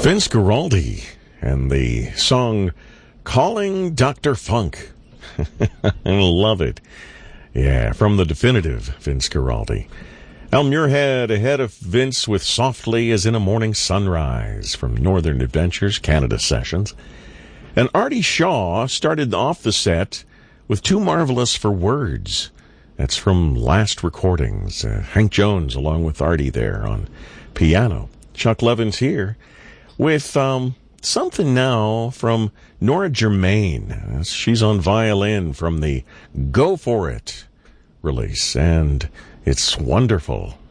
Vince Guaraldi and the song Calling Dr. Funk. I love it. Yeah, from the definitive Vince Guaraldi. Al Muirhead ahead of Vince with Softly as in a Morning Sunrise from Northern Adventures, Canada Sessions. And Artie Shaw started off the set with Too Marvelous for Words. That's from Last Recordings. Hank Jones along with Artie there on piano. Chuck Levin's here with something now from Nora Germain. She's on violin from the Go For It release, and it's wonderful.